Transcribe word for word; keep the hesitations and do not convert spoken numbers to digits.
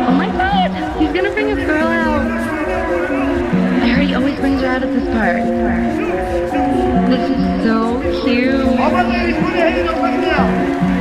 Oh my god! He's gonna bring his girl out. I heard he always brings her out at this part. This is so cute.